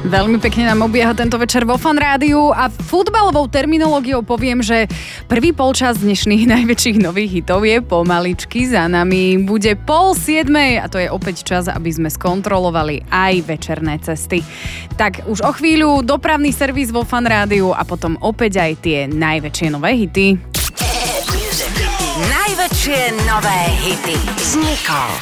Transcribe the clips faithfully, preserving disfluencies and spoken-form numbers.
Veľmi pekne nám obieha tento večer vo Fan Rádiu a futbalovou terminológiou poviem, že prvý polčas dnešných najväčších nových hitov je pomaličky za nami. Bude pol siedmej a to je opäť čas, aby sme skontrolovali aj večerné cesty. Tak už o chvíľu dopravný servis vo Fan Rádiu a potom opäť aj tie najväčšie nové hity. Najväčšie nové hity s Nikou.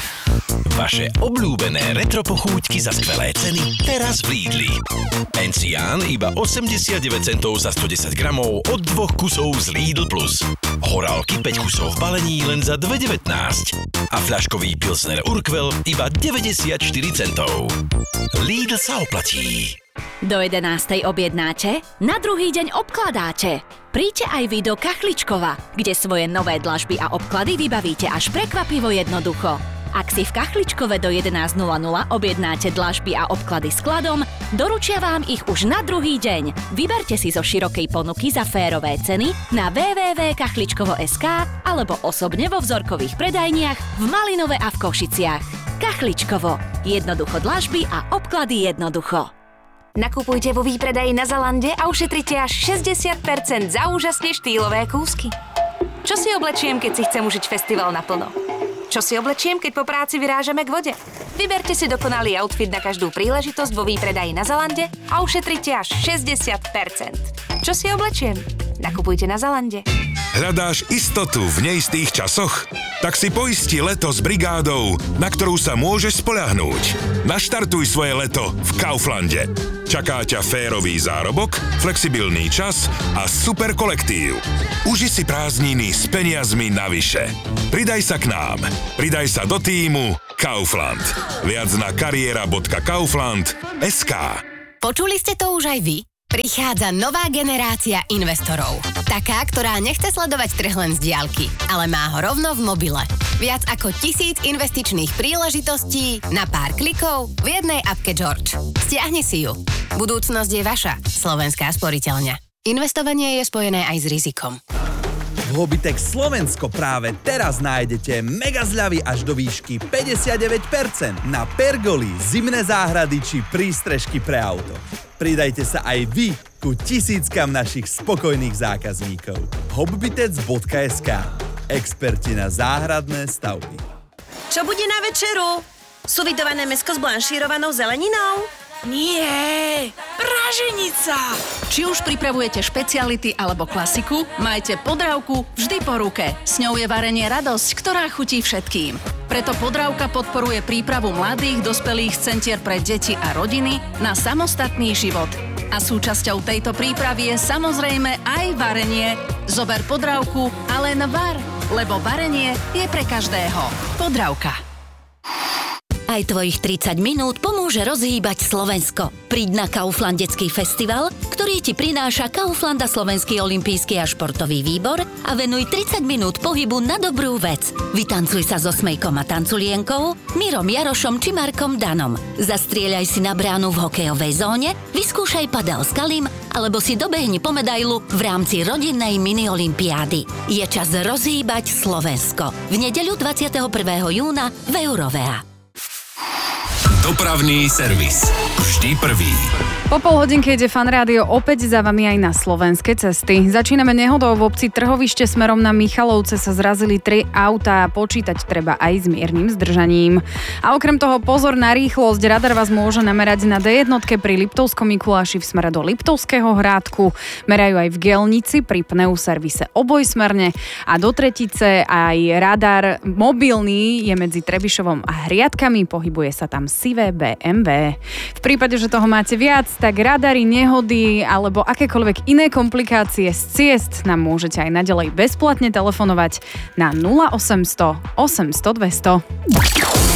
Vaše obľúbené retro pochúťky za skvelé ceny teraz v Lidli. Encián iba osemdesiatdeväť centov za stodesať gramov od dvoch kusov z Lidl Plus. Horálky päť kusov v balení len za dva devätnásť. A fľaškový pilsner Urquell iba deväťdesiatštyri centov. Lidl sa oplatí. Do jedenástej objednáte, na druhý deň obkladáte. Príďte aj vy do Kachličkova, kde svoje nové dlažby a obklady vybavíte až prekvapivo jednoducho. Ak si v Kachličkove do jedenásť nula nula objednáte dlažby a obklady skladom, doručia vám ich už na druhý deň. Vyberte si zo širokej ponuky za férové ceny na w w w bodka kachličkovo bodka es ká alebo osobne vo vzorkových predajniach v Malinove a v Košiciach. Kachličkovo. Jednoducho dlažby a obklady jednoducho. Nakupujte vo výpredaji na Zalande a ušetrite až šesťdesiat percent za úžasne štýlové kúsky. Čo si oblečiem, keď si chcem užiť festival naplno? Čo si oblečiem, keď po práci vyrážame k vode? Vyberte si dokonalý outfit na každú príležitosť vo výpredaji na Zalande a ušetrite až šesťdesiat percent. Čo si oblečiem? Nakupujte na Zalande. Hľadáš istotu v neistých časoch? Tak si poisti leto s brigádou, na ktorú sa môžeš spoľahnúť. Naštartuj svoje leto v Kauflande. Čaká ťa férový zárobok, flexibilný čas a super kolektív. Uži si prázdniny s peniazmi navyše. Pridaj sa k nám. Pridaj sa do tímu Kaufland. Viac na kariéra bodka kaufland bodka es ká. Počuli ste to už aj vy? Prichádza nová generácia investorov. Taká, ktorá nechce sledovať trh len z diaľky, ale má ho rovno v mobile. Viac ako tisíc investičných príležitostí na pár klikov v jednej appke George. Stiahni si ju. Budúcnosť je vaša. Slovenská sporiteľňa. Investovanie je spojené aj s rizikom. V Hobitex Slovensko práve teraz nájdete mega zľavy až do výšky päťdesiatdeväť percent na pergoly, zimné záhrady či prístrežky pre auto. Pridajte sa aj vy ku tisíckam našich spokojných zákazníkov. hobitec bodka es ká. Experti na záhradné stavby. Čo bude na večeru? Suvidované mäsko s blanšírovanou zeleninou? Nie, praženica! Či už pripravujete špeciality alebo klasiku, majte Podravku vždy po ruke. S ňou je varenie radosť, ktorá chutí všetkým. Preto Podravka podporuje prípravu mladých, dospelých centier pre deti a rodiny na samostatný život. A súčasťou tejto prípravy je samozrejme aj varenie. Zober Podravku a len var, lebo varenie je pre každého. Podravka. Aj tvojich tridsať minút pomôže rozhýbať Slovensko. Príď na Kauflandecký festival, ktorý ti prináša Kaufland a Slovenský olympijský a športový výbor a venuj tridsať minút pohybu na dobrú vec. Vytancuj sa so Smejkom a Tanculienkou, Mirom Jarošom či Markom Danom. Zastrieľaj si na bránu v hokejovej zóne, vyskúšaj padel s Kalim alebo si dobehni po medailu v rámci rodinnej mini-olympiády. Je čas rozhýbať Slovensko. V nedeľu dvadsiateho prvého júna v Eurovea. Dopravný servis. Vždy prvý. Po pol hodinke ide Fan Rádio opäť za vami aj na slovenské cesty. Začíname nehodou v obci Trhovište smerom na Michalovce sa zrazili tri autá a počítať treba aj s miernym zdržaním. A okrem toho pozor na rýchlosť. Radar vás môže namerať na dé jedna pri Liptovskom Mikuláši v smere do Liptovského Hrádku. Merajú aj v Gelnici pri pneuservise obojsmerne a do Tretice aj radar mobilný je medzi Trebišovom a Hriadkami. Pohybuje sa tam sivé bé em vé. V prípade, že toho máte viac, tak radary, nehody alebo akékoľvek iné komplikácie z ciest nám môžete aj naďalej bezplatne telefonovať na nula osemsto osemsto dvesto.